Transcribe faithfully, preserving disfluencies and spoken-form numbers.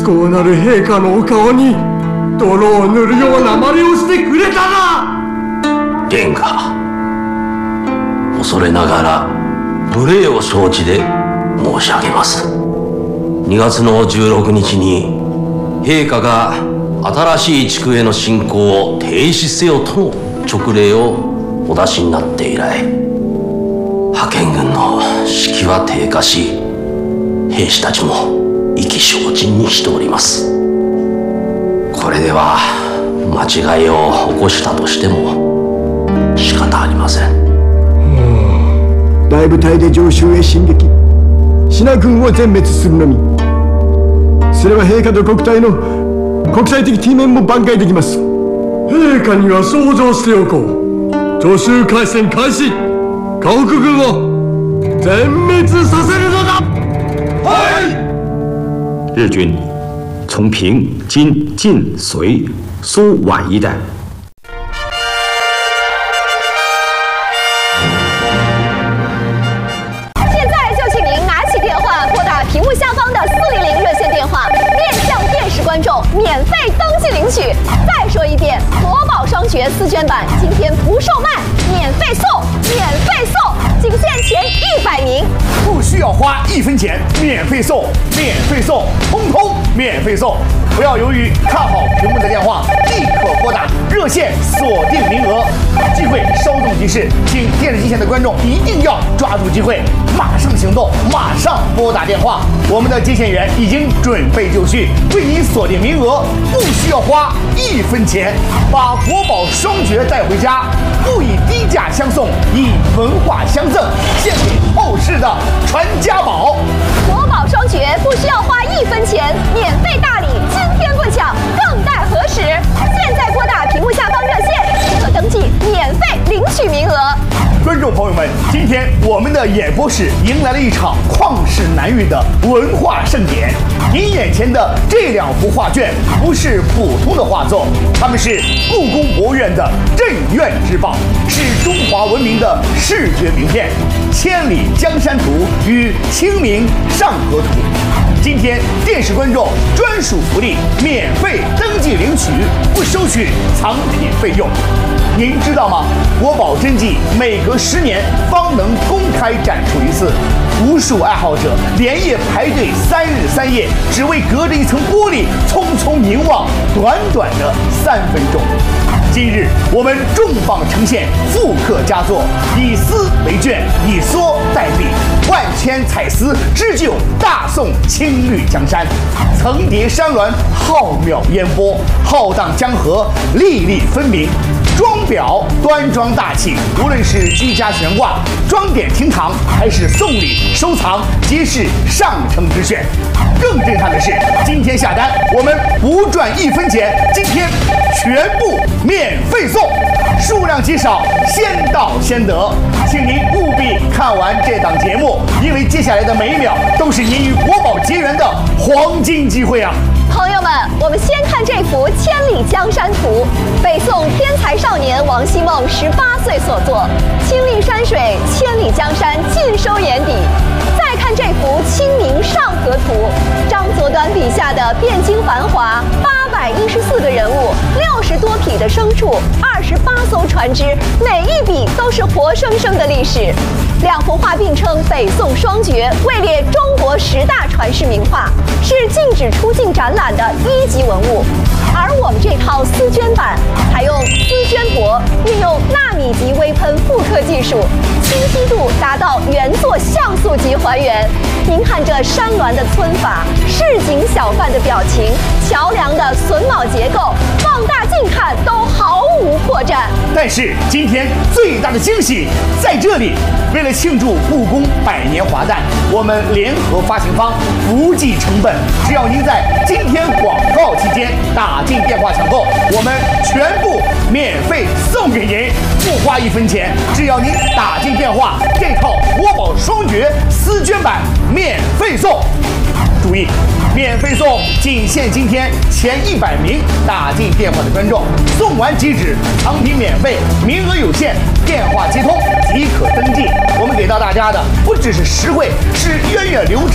こうなる陛下のお顔に泥を塗るような真似をしてくれたな。 殿下、恐れながら無礼を承知で申し上げます。にがつのじゅうろくにちに陛下が新しい地区への侵攻を停止せよとの勅令をお出しになって以来、派遣軍の士気は低下し、兵士たちも意気消沈にしております。これでは間違いを起こしたとしても仕方ありません。 大部隊で上州へ進撃、支那軍を全滅するのみ。すれば陛下と国体の国際的 T 面も挽回できます。陛下には想像しておこう。徐州海戦開始、河北軍を全滅させるのだ。はい。 日军从平、津、晋、绥、苏皖一带。 现在就请您拿起电话，拨打屏幕下方的四零零热线电话，面向电视观众免费登记领取。再说一遍，国宝双绝四卷版今天不售卖，免费送，免费送，仅限前一百名， 不需要花一分钱，免费送，免费送，通通免费送。不要犹豫，看好屏幕的电话，立刻拨打热线，锁定名额。机会稍纵即逝，请电视机前的观众一定要抓住机会，马上行动，马上拨打电话。我们的接线员已经准备就绪，为您锁定名额，不需要花一分钱，把国宝双绝带回家，不以低价相送，以文化相赠，献给后世的传家宝。 国宝双绝不需要花一分钱，免费大礼，今天不抢，更待何时？现在拨打屏幕下方热线，即可登记，免费领取名额。 观众朋友们，今天我们的演播室迎来了一场旷世难遇的文化盛典。您眼前的这两幅画卷不是普通的画作，它们是故宫博物院的镇院之宝，是中华文明的视觉名片《千里江山图》与《清明上河图》。今天电视观众专属福利，免费登记领取，不收取藏品费用。您知道吗？国宝真迹每隔十年方能公开展出一次，无数爱好者连夜排队三日三夜，只为隔着一层玻璃匆匆凝望短短的三分钟。今日我们重磅呈现复刻佳作，以丝为卷，以梭代笔，万千彩丝织就大宋青绿江山，层叠山峦，浩渺烟波，浩荡江河，粒粒分明。装裱端庄大气，无论是居家悬挂、装点厅堂，还是送礼收藏，皆是上乘之选。更震撼的是，今天下单我们不赚一分钱，今天全部免费送，数量极少，先到先得。请您务必看完这档节目，因为接下来的每一秒都是您与国宝结缘的黄金机会啊！ 朋友们，我们先看这幅《千里江山图》，北宋天才少年王希孟十八岁所作，青绿山水，千里江山尽收眼底。再看这幅《清明上河图》，张择端笔下的汴京繁华，八百一十四个人物，六十多匹的牲畜，二十八艘船只，每一笔都是活生生的历史。两幅画并称北宋双绝，位列中国十大传世名画，是禁止出境展览的一级文物。而我们这套丝绢版采用丝绢帛，运用纳米级微喷复刻技术，清晰度达到原作像素级还原。您看这山峦的皴法，市井小贩的表情，桥梁的榫卯结构，放大镜看都毫无破绽。 但是今天最大的惊喜在这里，为了庆祝故宫百年华诞，我们联合发行方不计成本，只要您在今天广告期间打进电话抢购，我们全部免费送给您，不花一分钱，只要您打进电话，这套国宝双绝丝绢版免费送。注意，免费送，仅限今天前一百名打进电话的观众，送完即止，藏品免费，名额有限，电话接通即可登记。我们给到大家的不只是实惠，是源远流长